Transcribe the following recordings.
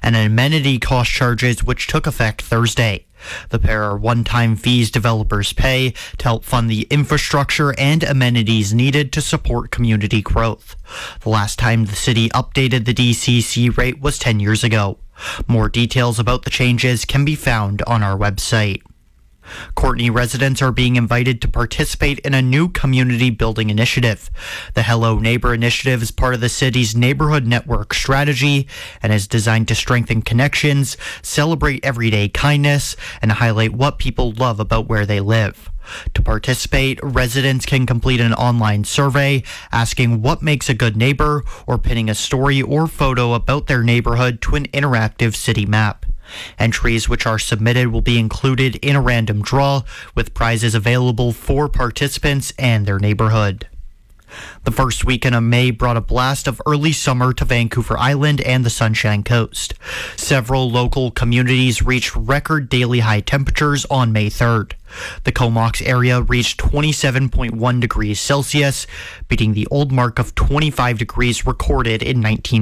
and amenity cost charges which took effect Thursday. The pair are one-time fees developers pay to help fund the infrastructure and amenities needed to support community growth. The last time the city updated the DCC rate was 10 years ago. More details about the changes can be found on our website. Courtenay residents are being invited to participate in a new community building initiative. The Hello Neighbor initiative is part of the city's neighborhood network strategy and is designed to strengthen connections, celebrate everyday kindness, and highlight what people love about where they live. To participate, residents can complete an online survey asking what makes a good neighbor or pinning a story or photo about their neighborhood to an interactive city map. Entries which are submitted will be included in a random draw, with prizes available for participants and their neighborhood. The first weekend of May brought a blast of early summer to Vancouver Island and the Sunshine Coast. Several local communities reached record daily high temperatures on May 3rd. The Comox area reached 27.1 degrees Celsius, beating the old mark of 25 degrees recorded in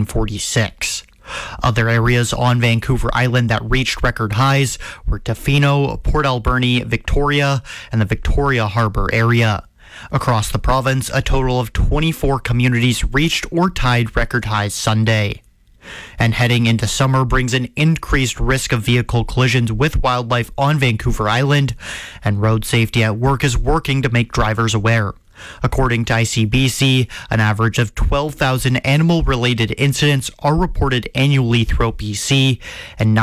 1946. Other areas on Vancouver Island that reached record highs were Tofino, Port Alberni, Victoria, and the Victoria Harbour area. Across the province, a total of 24 communities reached or tied record highs Sunday. And heading into summer brings an increased risk of vehicle collisions with wildlife on Vancouver Island, and Road Safety at Work is working to make drivers aware. According to ICBC, an average of 12,000 animal-related incidents are reported annually throughout BC, and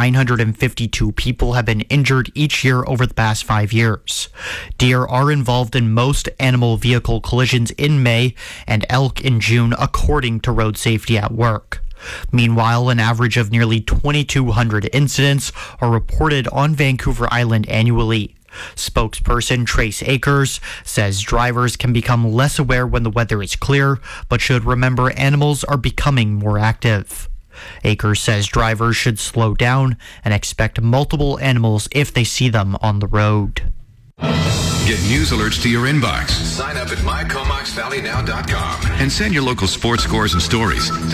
952 people have been injured each year over the past 5 years. Deer are involved in most animal vehicle collisions in May and elk in June, according to Road Safety at Work. Meanwhile, an average of nearly 2,200 incidents are reported on Vancouver Island annually. Spokesperson Trace Akers says drivers can become less aware when the weather is clear, but should remember animals are becoming more active. Akers says drivers should slow down and expect multiple animals if they see them on the road. Get news alerts to your inbox. Sign up at mycomoxvalleynow.com And send your local sports scores and stories to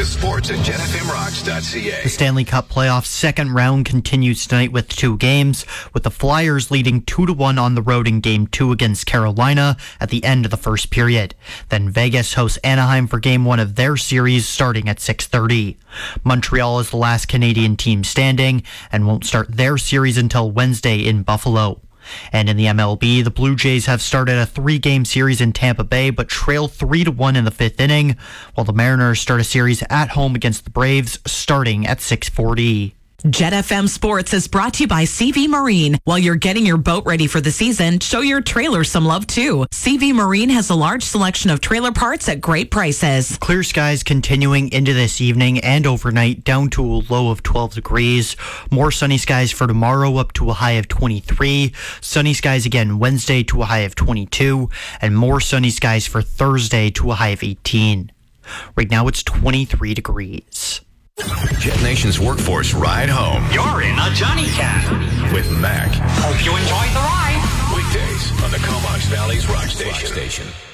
sports@jetfmrocks.ca. The Stanley Cup playoffs second round continues tonight with 2 games, with the Flyers leading 2-1 on the road in Game 2 against Carolina at the end of the first period. Then Vegas hosts Anaheim for Game 1 of their series starting at 6:30. Montreal is the last Canadian team standing and won't start their series until Wednesday in Buffalo. And in the MLB, the Blue Jays have started a 3-game series in Tampa Bay but trail 3-1 in the 5th inning, while the Mariners start a series at home against the Braves starting at 6:40. Jet FM Sports is brought to you by CV Marine. While you're getting your boat ready for the season, show your trailer some love too. CV Marine has a large selection of trailer parts at great prices. Clear skies continuing into this evening and overnight, down to a low of 12 degrees. More sunny skies for tomorrow, up to a high of 23. Sunny skies again Wednesday to a high of 22. And more sunny skies for Thursday to a high of 18. Right now it's 23 degrees. Jet Nation's Workforce Ride Home. You're in a Johnny Cab With Mac. Hope you enjoyed the ride. Weekdays on the Comox Valley's Rock Station.